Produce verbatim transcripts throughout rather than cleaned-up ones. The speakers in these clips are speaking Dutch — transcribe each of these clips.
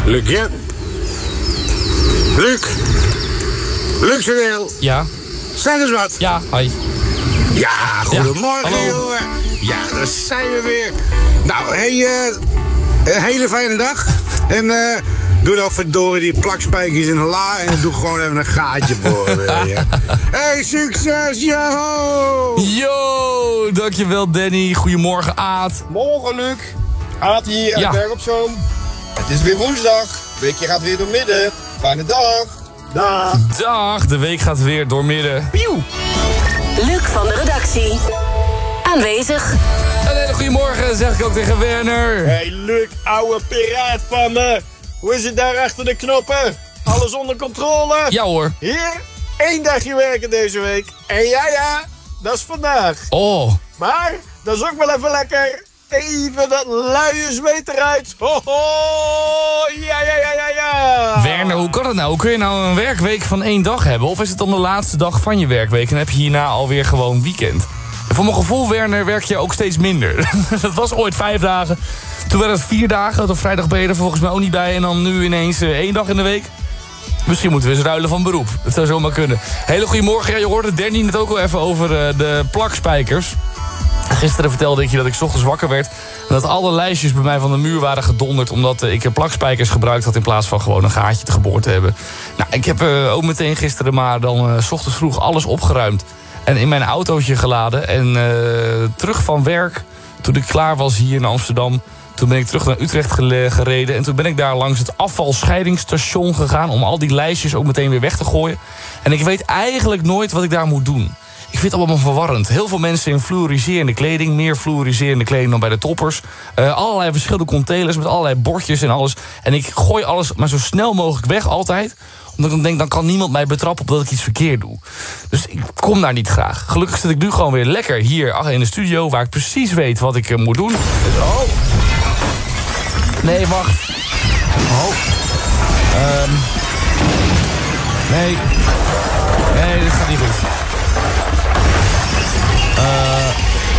Luc, ja? Luc? Luc Seneel? Ja? Zeg eens wat. Ja, hoi. Ja, goedemorgen, Ja, jongen. Ja, daar zijn we weer. Nou, hey, uh, een hele fijne dag. En uh, doe nou verdorie die plakspijkers in de la en doe gewoon even een gaatje boren. Ja. Hey, succes, yo! Yo, dankjewel Danny. Goedemorgen Aad. Morgen, Luc. Aad hier uit Ja. Berg op Zoom. Het is weer woensdag. Weekje gaat weer door midden. Fijne dag. Dag. Dag, de week gaat weer door midden. Pieuw. Luc van de redactie. Aanwezig. Een hele goedemorgen zeg ik ook tegen Werner. Hey Luc, ouwe piraat van me. Hoe is het daar achter de knoppen? Alles onder controle? Ja hoor. Hier, één dagje werken deze week. En ja ja, dat is vandaag. Oh. Maar, dat is ook wel even lekker. Even dat luie zweet eruit. Ho ho, ja ja ja ja ja. Werner, hoe kan het nou? Hoe kun je nou een werkweek van één dag hebben? Of is het dan de laatste dag van je werkweek en heb je hierna alweer gewoon weekend? En voor mijn gevoel, Werner, werk je ook steeds minder. Dat was ooit vijf dagen. Toen werd het vier dagen. Op vrijdag ben je er volgens mij ook niet bij. En dan nu ineens uh, één dag in de week. Misschien moeten we eens ruilen van beroep. Dat zou zomaar kunnen. Hele goedemorgen. Ja, je hoorde Danny net ook al even over uh, de plakspijkers. Gisteren vertelde ik je dat ik 's ochtends wakker werd. En dat alle lijstjes bij mij van de muur waren gedonderd. Omdat uh, ik plakspijkers gebruikt had in plaats van gewoon een gaatje te geboord te hebben. Nou, ik heb uh, ook meteen gisteren maar dan uh, 's ochtends vroeg alles opgeruimd. En in mijn autootje geladen. En uh, terug van werk, toen ik klaar was hier in Amsterdam. Toen ben ik terug naar Utrecht gereden. En toen ben ik daar langs het afvalscheidingsstation gegaan. Om al die lijstjes ook meteen weer weg te gooien. En ik weet eigenlijk nooit wat ik daar moet doen. Ik vind het allemaal verwarrend. Heel veel mensen in fluoriserende kleding. Meer fluoriserende kleding dan bij de toppers. Uh, allerlei verschillende containers met allerlei bordjes en alles. En ik gooi alles maar zo snel mogelijk weg altijd. Omdat ik dan denk, dan kan niemand mij betrappen op dat ik iets verkeerd doe. Dus ik kom daar niet graag. Gelukkig zit ik nu gewoon weer lekker hier in de studio. Waar ik precies weet wat ik uh, moet doen. Dus, oh. Nee, wacht. Oh. Um. Nee. Nee, dit gaat niet goed. Uh.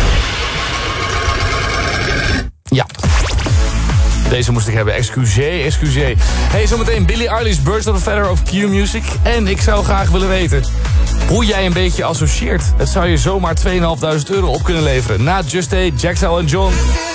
Ja. Deze moest ik hebben. Excuseer, excuseer. Hey, zometeen Billie Eilish, Birds of a Feather of Q-Music. En ik zou graag willen weten hoe jij een beetje associeert. Het zou je zomaar tweeduizend vijfhonderd euro op kunnen leveren. Na Just A, Jaxel en John.